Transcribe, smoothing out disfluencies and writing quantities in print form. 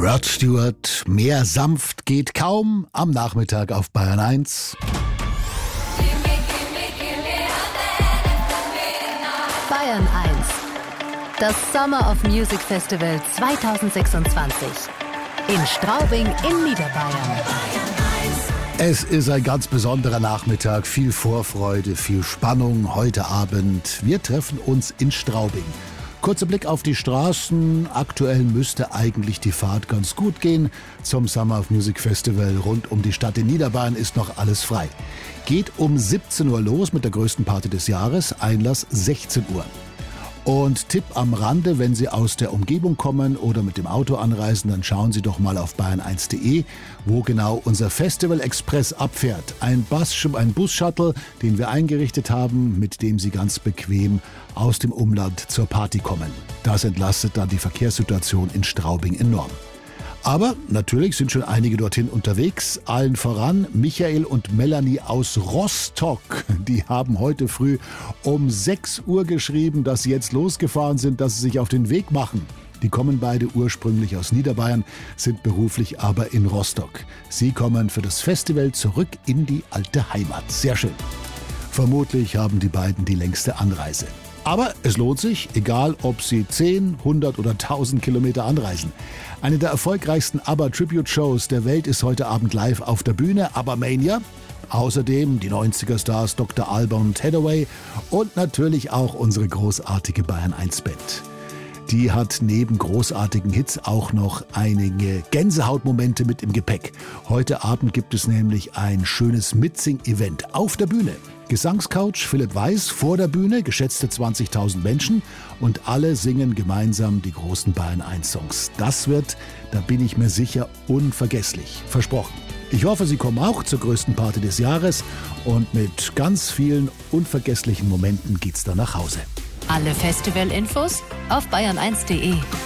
Rod Stewart, mehr sanft geht kaum am Nachmittag auf Bayern 1. Bayern 1, das Summer of Music Festival 2026 in Straubing in Niederbayern. Es ist ein ganz besonderer Nachmittag, viel Vorfreude, viel Spannung heute Abend. Wir treffen uns in Straubing. Kurzer Blick auf die Straßen. Aktuell müsste eigentlich die Fahrt ganz gut gehen. Zum Summer of Music Festival rund um die Stadt in Niederbayern ist noch alles frei. Geht um 17 Uhr los mit der größten Party des Jahres. Einlass 16 Uhr. Und Tipp am Rande, wenn Sie aus der Umgebung kommen oder mit dem Auto anreisen, dann schauen Sie doch mal auf bayern1.de, wo genau unser Festival Express abfährt. Ein Bus-Shuttle, den wir eingerichtet haben, mit dem Sie ganz bequem aus dem Umland zur Party kommen. Das entlastet dann die Verkehrssituation in Straubing enorm. Aber natürlich sind schon einige dorthin unterwegs. Allen voran Michael und Melanie aus Rostock. Die haben heute früh um 6 Uhr geschrieben, dass sie jetzt losgefahren sind, dass sie sich auf den Weg machen. Die kommen beide ursprünglich aus Niederbayern, sind beruflich aber in Rostock. Sie kommen für das Festival zurück in die alte Heimat. Sehr schön. Vermutlich haben die beiden die längste Anreise. Aber es lohnt sich, egal ob Sie 10, 100 oder 1000 Kilometer anreisen. Eine der erfolgreichsten ABBA-Tribute-Shows der Welt ist heute Abend live auf der Bühne, ABBA-Mania. Außerdem die 90er-Stars Dr. Alban und Hathaway und natürlich auch unsere großartige Bayern 1-Band. Die hat neben großartigen Hits auch noch einige Gänsehautmomente mit im Gepäck. Heute Abend gibt es nämlich ein schönes Mitsing-Event auf der Bühne. Gesangscoach Philipp Weiß vor der Bühne, geschätzte 20.000 Menschen und alle singen gemeinsam die großen Bayern 1 Songs. Das wird, da bin ich mir sicher, unvergesslich. Versprochen. Ich hoffe, Sie kommen auch zur größten Party des Jahres und mit ganz vielen unvergesslichen Momenten geht's dann nach Hause. Alle Festivalinfos auf bayern1.de.